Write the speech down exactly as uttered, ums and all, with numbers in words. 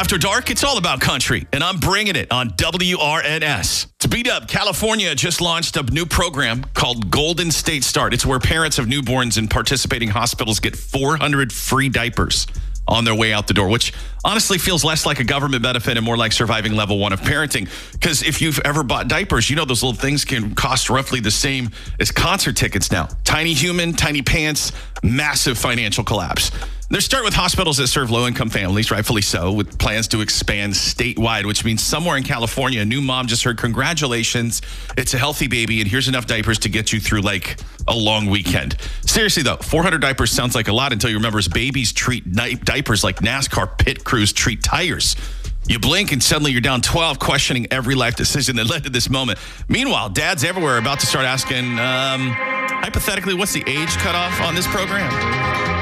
After dark, it's all about country, and I'm bringing it on W R N S. To beat up, California just launched a new program called Golden State Start. It's where parents of newborns in participating hospitals get four hundred free diapers on their way out the door, which honestly feels less like a government benefit and more like surviving level one of parenting. Because if you've ever bought diapers, you know those little things can cost roughly the same as concert tickets now. Tiny human, tiny pants, massive financial collapse. They start with hospitals that serve low-income families, rightfully so, with plans to expand statewide, which means somewhere in California, a new mom just heard, congratulations, it's a healthy baby, and here's enough diapers to get you through, like, a long weekend. Seriously, though, four hundred diapers sounds like a lot until you remember babies treat di- diapers like NASCAR pit crews treat tires. You blink and suddenly you're down twelve, questioning every life decision that led to this moment. Meanwhile, dads everywhere are about to start asking, um, hypothetically, what's the age cutoff on this program?